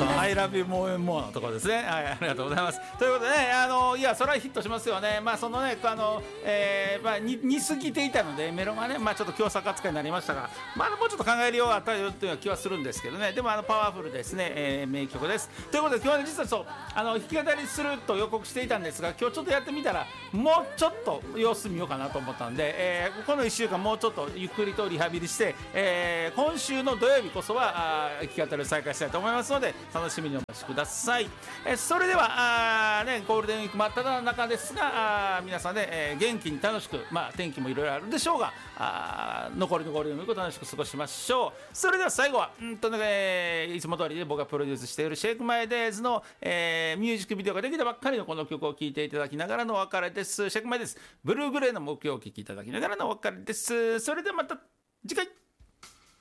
その I love you more and more のところですね。はい、ありがとうございます。ということでね、いやそれはヒットしますよね。まあそのね似すぎていたのでメロがね、まあちょっと強作扱いになりましたが、まだもうちょっと考えるようがあったよというような気はするんですけどね。でもパワフルですね、名曲です。ということで今日は、ね、実はそう弾き語りすると予告していたんですが、今日ちょっとやってみたらもうちょっと様子見ようかなと思ったんで、この1週間もうちょっとゆっくりとリハビリして、今週の土曜日こそは弾き語りを再開したいと思いますので、楽しみにお待ちください。それではゴールデンウィーク真っ只中ですが、皆さんね、元気に楽しく、まあ、天気もいろいろあるでしょうが、残りのゴールデンウィークを楽しく過ごしましょう。それでは最後はいつも通りで僕がプロデュースしているシェイクマイデイズの、ミュージックビデオができたばっかりのこの曲を聴いていただきながらのお別れです。シェイクマイデイズブルーグレーの目標をお聴きいただきながらのお別れです。それではまた次回。